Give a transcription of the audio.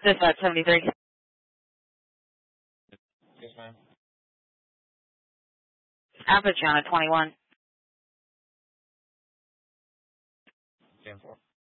Dispatch 73. Yes, ma'am. I'll put you on a 21. 10-4.